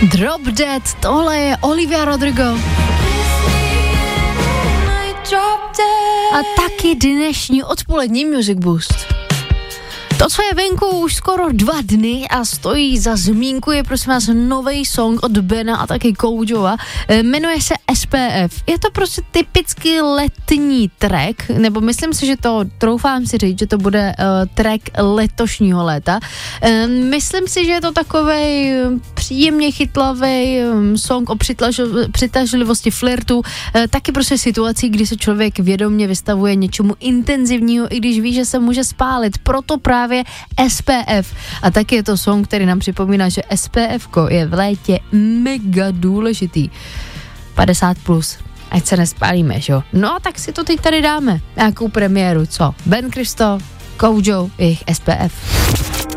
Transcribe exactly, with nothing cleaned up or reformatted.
Drop Dead, tohle je Olivia Rodrigo. A taky dnešní odpolední Music Boost. To, co je venku už skoro dva dny a stojí za zmínku, je prosím vás nový song od Bena a taky Koujova. E, jmenuje se S P F. Je to prostě typicky letní track, nebo myslím si, že to, troufám si říct, že to bude uh, track letošního léta. E, myslím si, že je to takovej příjemně chytlavý um, song o přitažl- přitažlivosti flirtu, e, taky prostě situací, kdy se člověk vědomě vystavuje něčemu intenzivního, i když ví, že se může spálit. Proto právě S P F. A taky je to song, který nám připomíná, že S P F je v létě mega důležitý. padesát plus. Ať se nespálíme, že jo? No, tak si to teď tady dáme. Nějakou premiéru, co? Ben Cristo, Koujo, jejich S P F.